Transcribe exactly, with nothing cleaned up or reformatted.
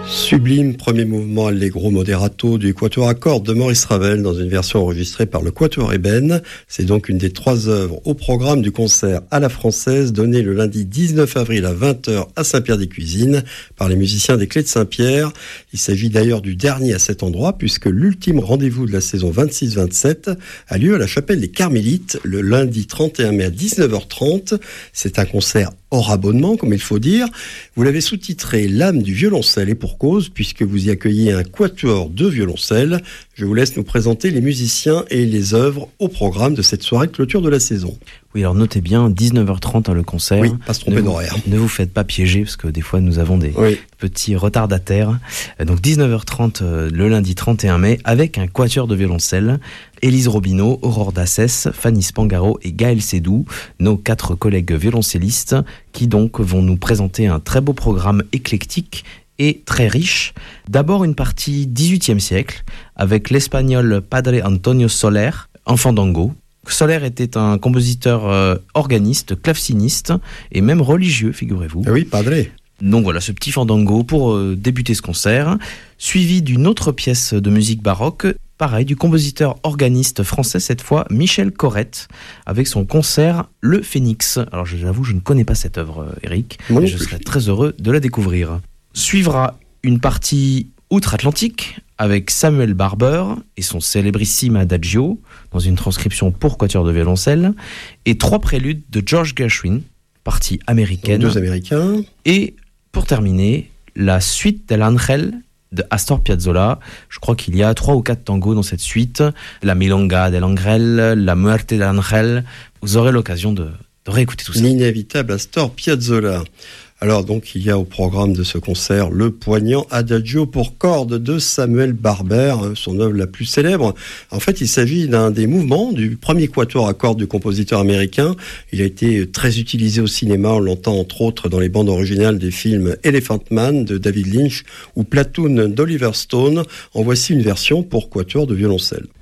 Sublime premier mouvement allegro moderato du quatuor à cordes de Maurice Ravel dans une version enregistrée par le quatuor Eben. C'est donc une des trois œuvres au programme du concert à la française donné le lundi dix-neuf avril à vingt heures à Saint-Pierre-des-Cuisines par les musiciens des Clés de Saint-Pierre. Il s'agit d'ailleurs du dernier à cet endroit puisque l'ultime rendez-vous de la saison vingt-six vingt-sept a lieu à la chapelle des Carmélites le lundi trente et un mai à dix-neuf heures trente. C'est un concert hors abonnement, comme il faut dire. Vous l'avez sous-titré « L'âme du violoncelle » et pour cause, puisque vous y accueillez un quatuor de violoncelle. Je vous laisse nous présenter les musiciens et les œuvres au programme de cette soirée de clôture de la saison. Oui, alors notez bien, dix-neuf heures trente hein, le concert. Oui, pas se tromper ne d'horaire. Vous, ne vous faites pas piéger, parce que des fois nous avons des oui. petits retardataires. Donc dix-neuf heures trente euh, le lundi trente et un mai, avec un quatuor de violoncelle. Élise Robineau, Aurore Dassès, Fanny Spangaro et Gaël Sédou, nos quatre collègues violoncellistes, qui donc vont nous présenter un très beau programme éclectique et très riche. D'abord une partie dix-huitième siècle, avec l'espagnol Padre Antonio Soler, en fandango. Soler était un compositeur euh, organiste, claveciniste et même religieux, figurez-vous. Ah oui, Padre. Donc voilà, ce petit fandango pour euh, débuter ce concert, suivi d'une autre pièce de musique baroque, pareil, du compositeur organiste français, cette fois Michel Corrette, avec son concert Le Phénix. Alors j'avoue, je ne connais pas cette œuvre, Eric, Moi mais je serais très heureux de la découvrir. Suivra une partie outre-Atlantique, avec Samuel Barber et son célébrissime Adagio, dans une transcription pour quatuor de violoncelle, et trois préludes de George Gershwin, partie américaine. Deux américains. Et pour terminer, la suite de l'Angel de Astor Piazzolla. Je crois qu'il y a trois ou quatre tangos dans cette suite. La Milonga del Ángel, la Muerte del Ángel. Vous aurez l'occasion de, de réécouter tout ça. L'inévitable Astor Piazzolla. Alors donc il y a au programme de ce concert le poignant Adagio pour cordes de Samuel Barber, son œuvre la plus célèbre. En fait il s'agit d'un des mouvements du premier quatuor à cordes du compositeur américain. Il a été très utilisé au cinéma, on l'entend entre autres dans les bandes originales des films Elephant Man de David Lynch ou Platoon d'Oliver Stone. En voici une version pour quatuor de violoncelle.